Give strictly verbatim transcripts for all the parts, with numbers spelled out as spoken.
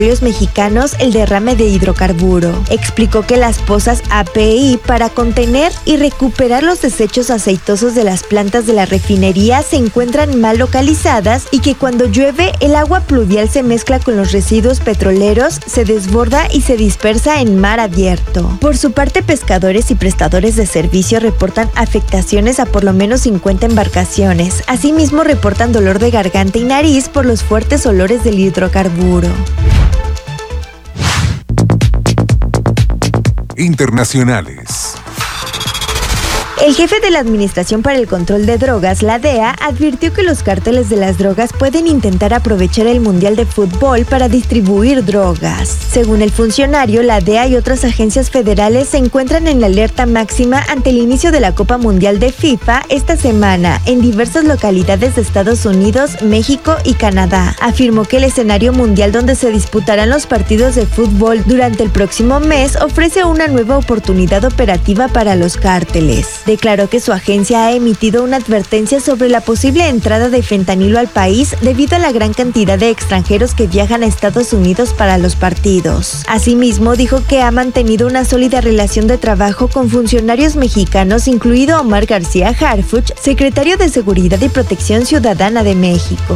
mexicanos el derrame de hidrocarburo. Explicó que las pozas A P I para contener y recuperar los desechos aceitosos de las plantas de la refinería se encuentran mal localizadas y que cuando llueve el agua pluvial se mezcla con los residuos petroleros, se desborda y se dispersa en mar abierto. Por su parte, pescadores y prestadores de servicio reportan afectaciones a por lo menos cincuenta embarcaciones. Asimismo, reportan dolor de garganta y nariz por los fuertes olores del hidrocarburo. Internacionales. El jefe de la Administración para el Control de Drogas, la D E A, advirtió que los cárteles de las drogas pueden intentar aprovechar el Mundial de Fútbol para distribuir drogas. Según el funcionario, la D E A y otras agencias federales se encuentran en la alerta máxima ante el inicio de la Copa Mundial de FIFA esta semana en diversas localidades de Estados Unidos, México y Canadá. Afirmó que el escenario mundial donde se disputarán los partidos de fútbol durante el próximo mes ofrece una nueva oportunidad operativa para los cárteles. Declaró que su agencia ha emitido una advertencia sobre la posible entrada de fentanilo al país debido a la gran cantidad de extranjeros que viajan a Estados Unidos para los partidos. Asimismo, dijo que ha mantenido una sólida relación de trabajo con funcionarios mexicanos, incluido Omar García Harfuch, secretario de Seguridad y Protección Ciudadana de México.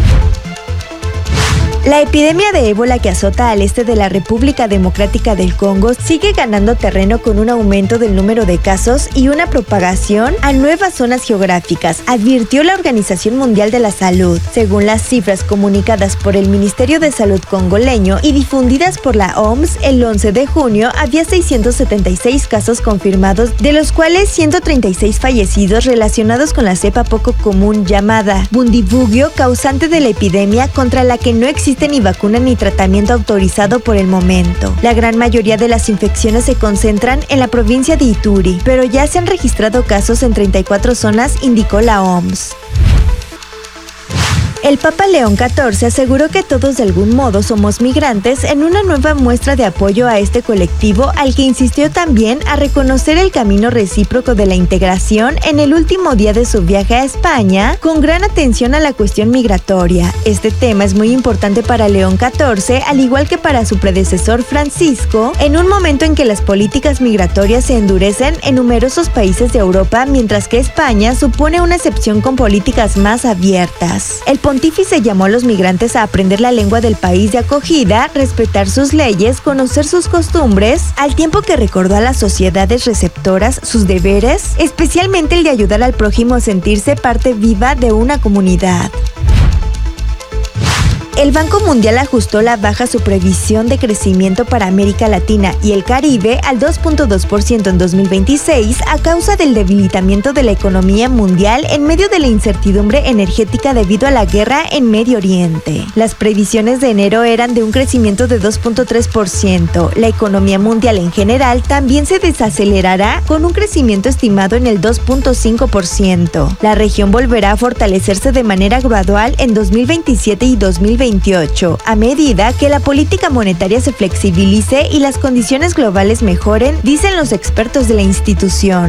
La epidemia de ébola que azota al este de la República Democrática del Congo sigue ganando terreno con un aumento del número de casos y una propagación a nuevas zonas geográficas, advirtió la Organización Mundial de la Salud. Según las cifras comunicadas por el Ministerio de Salud congoleño y difundidas por la O M S, el once de junio había seiscientos setenta y seis casos confirmados, de los cuales ciento treinta y seis fallecidos relacionados con la cepa poco común llamada Bundibugyo, causante de la epidemia contra la que no existe ni vacuna ni tratamiento autorizado por el momento. La gran mayoría de las infecciones se concentran en la provincia de Ituri, pero ya se han registrado casos en treinta y cuatro zonas, indicó la O M S. El Papa León catorce aseguró que todos de algún modo somos migrantes en una nueva muestra de apoyo a este colectivo, al que insistió también a reconocer el camino recíproco de la integración en el último día de su viaje a España, con gran atención a la cuestión migratoria. Este tema es muy importante para León catorce, al igual que para su predecesor Francisco, en un momento en que las políticas migratorias se endurecen en numerosos países de Europa, mientras que España supone una excepción con políticas más abiertas. El pontífice llamó a los migrantes a aprender la lengua del país de acogida, respetar sus leyes, conocer sus costumbres, al tiempo que recordó a las sociedades receptoras sus deberes, especialmente el de ayudar al prójimo a sentirse parte viva de una comunidad. El Banco Mundial ajustó la baja a su previsión de crecimiento para América Latina y el Caribe al dos punto dos por ciento en dos mil veintiséis a causa del debilitamiento de la economía mundial en medio de la incertidumbre energética debido a la guerra en Medio Oriente. Las previsiones de enero eran de un crecimiento de dos punto tres por ciento. La economía mundial en general también se desacelerará con un crecimiento estimado en el dos punto cinco por ciento. La región volverá a fortalecerse de manera gradual en dos mil veintisiete y dos mil veintiocho a medida que la política monetaria se flexibilice y las condiciones globales mejoren, dicen los expertos de la institución.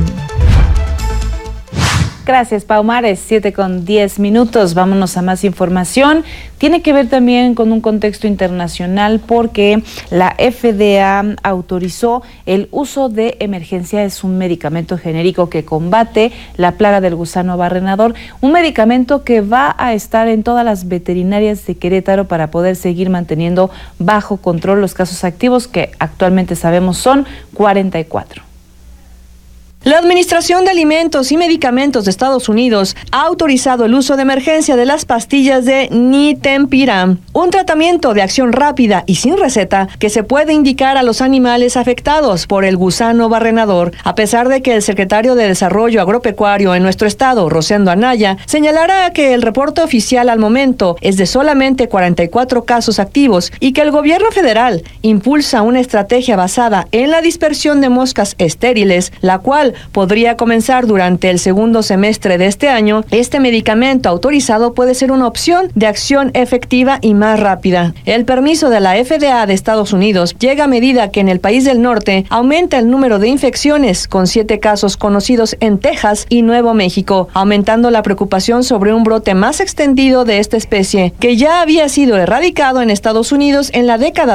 Gracias, Pau Mares. siete con diez minutos. Vámonos a más información. Tiene que ver también con un contexto internacional porque la F D A autorizó el uso de emergencia. Es un medicamento genérico que combate la plaga del gusano barrenador. Un medicamento que va a estar en todas las veterinarias de Querétaro para poder seguir manteniendo bajo control los casos activos, que actualmente sabemos son cuarenta y cuatro. La Administración de Alimentos y Medicamentos de Estados Unidos ha autorizado el uso de emergencia de las pastillas de Nitempiram, un tratamiento de acción rápida y sin receta que se puede indicar a los animales afectados por el gusano barrenador, a pesar de que el secretario de Desarrollo Agropecuario en nuestro estado, Rosendo Anaya, señalará que el reporte oficial al momento es de solamente cuarenta y cuatro casos activos y que el gobierno federal impulsa una estrategia basada en la dispersión de moscas estériles, la cual podría comenzar durante el segundo semestre de este año, este medicamento autorizado puede ser una opción de acción efectiva y más rápida. El permiso de la F D A de Estados Unidos llega a medida que en el país del norte aumenta el número de infecciones, con siete casos conocidos en Texas y Nuevo México, aumentando la preocupación sobre un brote más extendido de esta especie, que ya había sido erradicado en Estados Unidos en la década